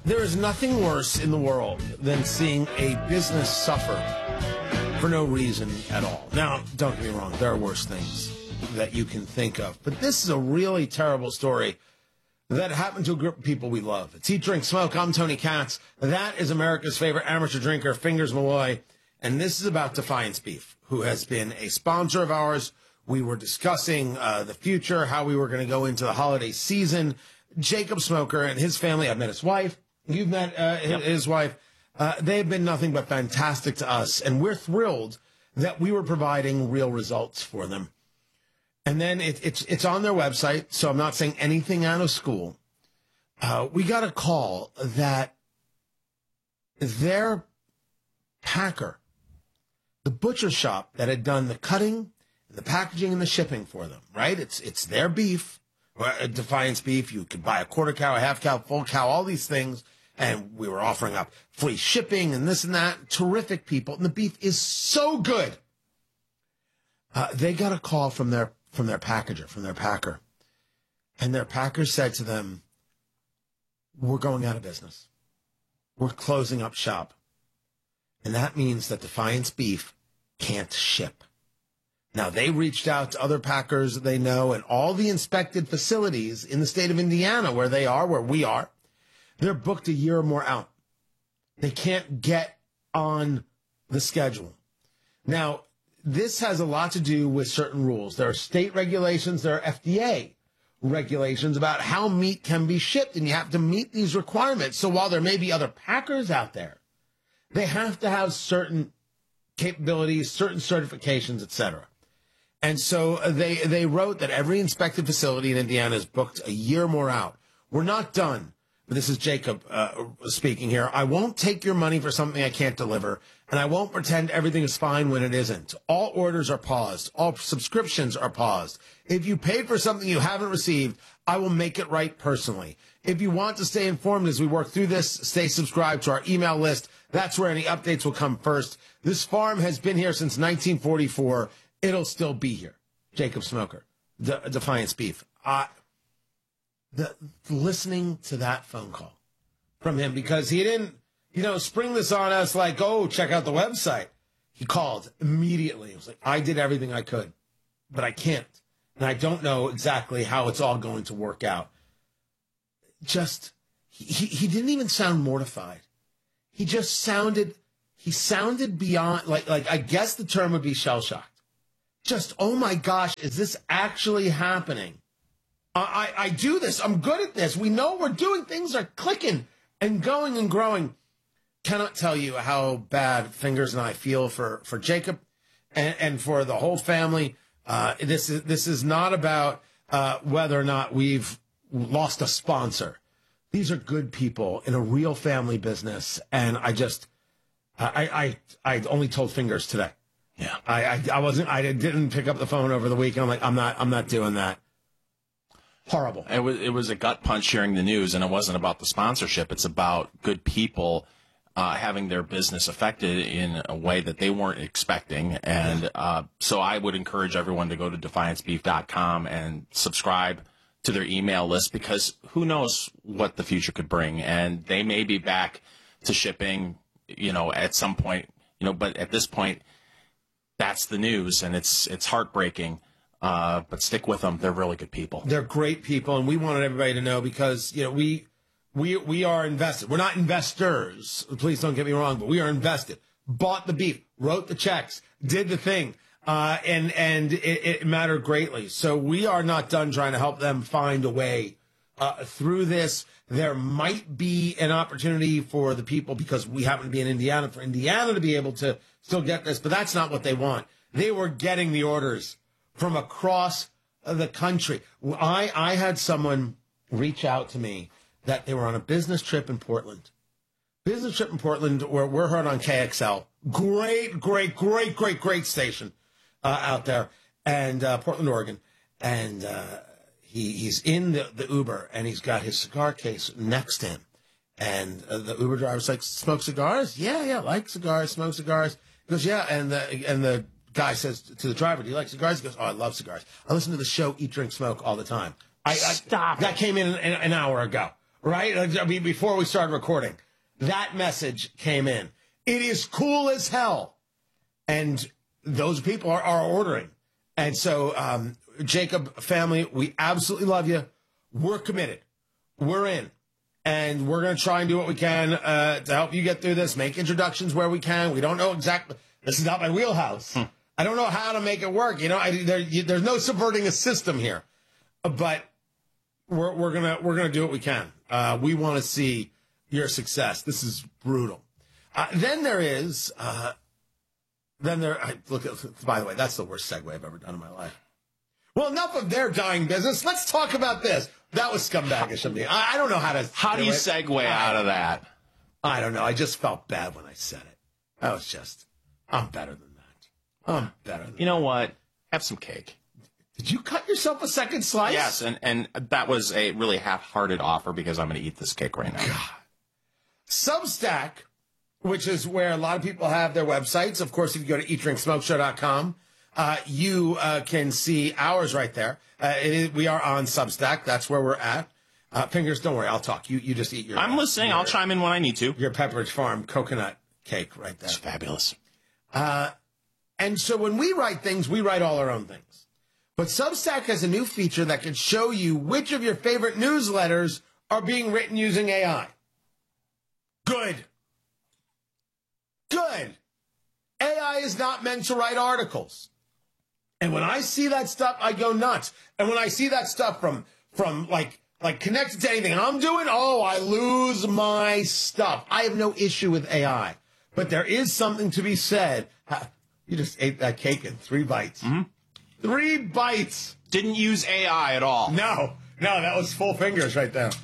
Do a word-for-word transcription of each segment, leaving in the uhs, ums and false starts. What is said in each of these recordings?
There is nothing worse in the world than seeing a business suffer for no reason at all. Now, don't get me wrong, there are worse things that you can think of, but this is a really terrible story that happened to a group of people we love. It's Eat, Drink, Smoke. I'm Tony Katz. That is America's favorite amateur drinker, Fingers Malloy, and this is about Defiance Beef, who has been a sponsor of ours. We were discussing uh, the future, how we were going to go into the holiday season. Jacob Smoker and his family, I've met his wife. You've met uh, his, yep. his wife. Uh, they've been nothing but fantastic to us, and we're thrilled that we were providing real results for them. And then it, it's it's on their website, so I'm not saying anything out of school. Uh, we got a call that their packer, the butcher shop that had done the cutting, the packaging, and the shipping for them, right? It's it's their beef, Defiance Beef. You could buy a quarter cow, a half cow, full cow, all these things. And we were offering up free shipping and this and that. Terrific people. And the beef is so good. Uh, they got a call from their from their packager, from their packer. And their packer said to them, we're going out of business. We're closing up shop. And that means that Defiance Beef can't ship. Now, they reached out to other packers they know and all the inspected facilities in the state of Indiana where they are, where we are. They're booked a year or more out. They can't get on the schedule. Now, this has a lot to do with certain rules. There are state regulations. There are F D A regulations about how meat can be shipped, and you have to meet these requirements. So while there may be other packers out there, they have to have certain capabilities, certain certifications, et cetera. And so they, they wrote that every inspected facility in Indiana is booked a year or more out. We're not done. This is Jacob uh, speaking here. I won't take your money for something I can't deliver, and I won't pretend everything is fine when it isn't. All orders are paused. All subscriptions are paused. If you paid for something you haven't received, I will make it right personally. If you want to stay informed as we work through this, stay subscribed to our email list. That's where any updates will come first. This farm has been here since nineteen forty-four. It'll still be here. Jacob Smoker, De- Defiance Beef. Uh, The, listening to that phone call from him, because he didn't, you know, spring this on us like, oh, check out the website. He called immediately. He was like, I did everything I could, but I can't. And I don't know exactly how it's all going to work out. Just, he, he, he didn't even sound mortified. He just sounded, he sounded beyond, like, like I guess the term would be shell-shocked. Just, oh my gosh, is this actually happening? I, I do this. I'm good at this. We know we're doing things are clicking and going and growing. Cannot tell you how bad Fingers and I feel for, for Jacob and, and for the whole family. Uh, this is this is not about uh, whether or not we've lost a sponsor. These are good people in a real family business, and I just I I I only told Fingers today. Yeah, I I, I wasn't I didn't pick up the phone over the weekend. I'm like I'm not I'm not doing that. Horrible. It was it was a gut punch hearing the news, and it wasn't about the sponsorship. It's about good people uh, having their business affected in a way that they weren't expecting. And uh, so I would encourage everyone to go to defiance beef dot com and subscribe to their email list, because who knows what the future could bring. And they may be back to shipping, you know, at some point, you know, but at this point, that's the news, and it's it's heartbreaking. Uh, but stick with them. They're really good people. They're great people, and we wanted everybody to know because, you know, we we we are invested. We're not investors. Please don't get me wrong, but we are invested. Bought the beef, wrote the checks, did the thing, uh, and and it, it mattered greatly. So we are not done trying to help them find a way uh, through this. There might be an opportunity for the people, because we happen to be in Indiana, for Indiana to be able to still get this, but that's not what they want. They were getting the orders from across the country. I, I had someone reach out to me that they were on a business trip in Portland. Business trip in Portland, where we're heard on K X L. Great, great, great, great, great station uh, out there. And uh, Portland, Oregon. And uh, he he's in the, the Uber, and he's got his cigar case next to him. And uh, the Uber driver's like, smoke cigars? Yeah, yeah, like cigars, smoke cigars. He goes, yeah, and the and the guy says to the driver, do you like cigars? He goes, oh, I love cigars. I listen to the show Eat, Drink, Smoke all the time. I, I Stop That came in an, an hour ago. right? I mean, before we started recording, that message came in. It is cool as hell. And those people are, are ordering. And so, um, Jacob family, we absolutely love you. We're committed. We're in. And we're going to try and do what we can uh, to help you get through this, make introductions where we can. We don't know exactly. This is not my wheelhouse. Hmm. I don't know how to make it work. You know, I, there, you, there's no subverting a system here. But we're, we're going to we're gonna do what we can. Uh, we want to see your success. This is brutal. Uh, then there is, uh, then there, I, look, at, by the way, that's the worst segue I've ever done in my life. Well, enough of their dying business. Let's talk about this. That was scumbagish of me. I, I don't know how to. How do you it. segue I, out of that? I don't know. I just felt bad when I said it. I was just, I'm better than that. I'm better than You know that. what? Have some cake. Did you cut yourself a second slice? Yes, and, and that was a really half-hearted offer because I'm going to eat this cake right now. God. Substack, which is where a lot of people have their websites. Of course, if you go to eat drink smoke show dot com, uh, you uh, can see ours right there. Uh, it is, we are on Substack. That's where we're at. Uh, Fingers, don't worry. I'll talk. You you just eat your... I'm listening. Your, I'll chime in when I need to. Your Pepperidge Farm coconut cake right there. It's fabulous. Uh, and so when we write things, we write all our own things. But Substack has a new feature that can show you which of your favorite newsletters are being written using A I. Good. Good. A I is not meant to write articles. And when I see that stuff, I go nuts. And when I see that stuff from, from like, like connected to anything I'm doing, oh, I lose my stuff. I have no issue with A I. But there is something to be said. You just ate that cake in three bites. Mm-hmm. Three bites. Didn't use A I at all. No, no, that was full fingers right there.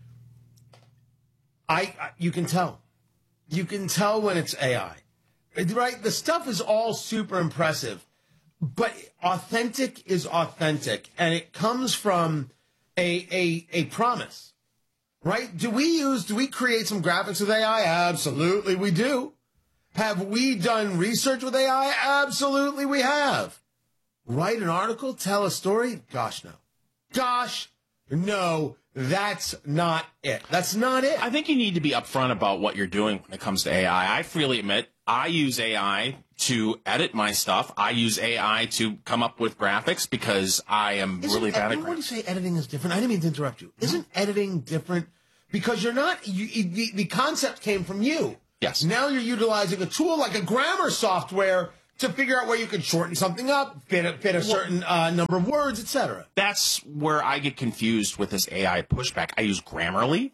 I, I you can tell. You can tell when it's A I. Right? The stuff is all super impressive. But authentic is authentic, and it comes from a, a a promise, right? Do we use, do we create some graphics with A I? Absolutely we do. Have we done research with A I? Absolutely we have. Write an article, tell a story? Gosh, no. Gosh, no, that's not it. That's not it. I think you need to be upfront about what you're doing when it comes to A I. I freely admit I use A I to edit my stuff. I use A I to come up with graphics because I am Isn't really bad ed- at graphics. When you say editing is different, I didn't mean to interrupt you. Isn't editing different? Because you're not, you, the, the concept came from you. Yes. Now you're utilizing a tool like a grammar software to figure out where you can shorten something up, fit a, fit a certain uh, number of words, et cetera. That's where I get confused with this A I pushback. I use Grammarly.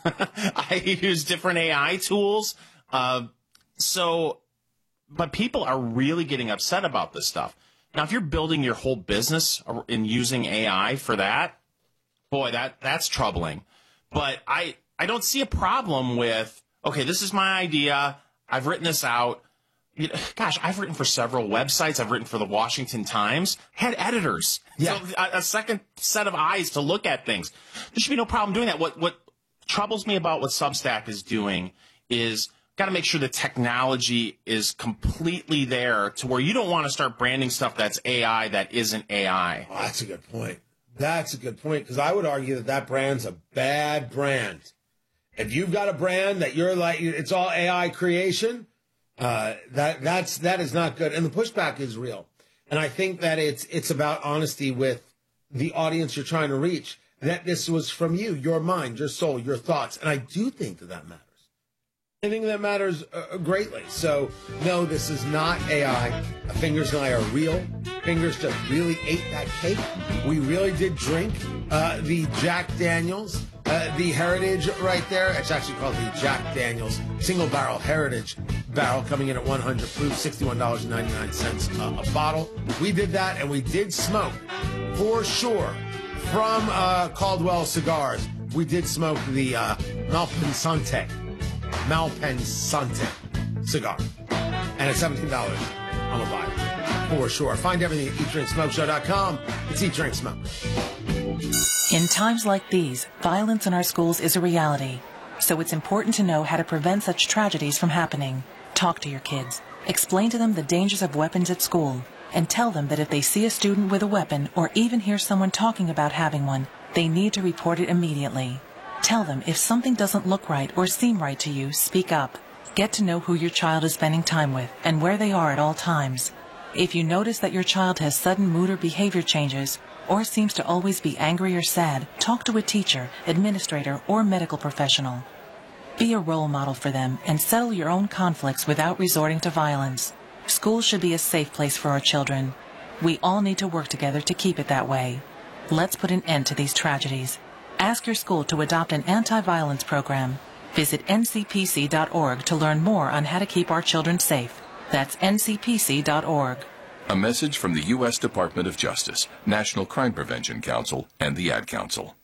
I use different A I tools. Uh, so, but people are really getting upset about this stuff. Now, if you're building your whole business in using A I for that, boy, that that's troubling. But I, I don't see a problem with, okay, this is my idea. I've written this out. You know, gosh, I've written for several websites. I've written for the Washington Times. Had editors. Yeah. So a, a second set of eyes to look at things. There should be no problem doing that. What what troubles me about what Substack is doing is got to make sure the technology is completely there to where you don't want to start branding stuff that's A I that isn't A I. Oh, that's a good point. That's a good point, because I would argue that that brand's a bad brand. If you've got a brand that you're like, it's all A I creation, uh, that that's that is not good. And the pushback is real. And I think that it's it's about honesty with the audience you're trying to reach. That this was from you, your mind, your soul, your thoughts. And I do think that that matters. I think that matters uh, greatly. So, no, this is not A I. Fingers and I are real. Fingers just really ate that cake. We really did drink uh, the Jack Daniels, uh, the Heritage right there. It's actually called the Jack Daniels Single Barrel Heritage Barrel, coming in at one hundred proof, sixty-one dollars and ninety-nine cents uh, a bottle. We did that, and we did smoke, for sure, from uh, Caldwell Cigars. We did smoke the uh, Malpensante. Malpensante cigar. And at seventeen dollars, I'm a buyer. For sure. Find everything at eat drink smoke show dot com. It's Eat Drink Smoke. In times like these, violence in our schools is a reality. So it's important to know how to prevent such tragedies from happening. Talk to your kids. Explain to them the dangers of weapons at school. And tell them that if they see a student with a weapon or even hear someone talking about having one, they need to report it immediately. Tell them if something doesn't look right or seem right to you, speak up. Get to know who your child is spending time with and where they are at all times. If you notice that your child has sudden mood or behavior changes or seems to always be angry or sad, talk to a teacher, administrator, or medical professional. Be a role model for them and settle your own conflicts without resorting to violence. School should be a safe place for our children. We all need to work together to keep it that way. Let's put an end to these tragedies. Ask your school to adopt an anti-violence program. Visit N C P C dot org to learn more on how to keep our children safe. That's N C P C dot org. A message from the U S Department of Justice, National Crime Prevention Council, and the Ad Council.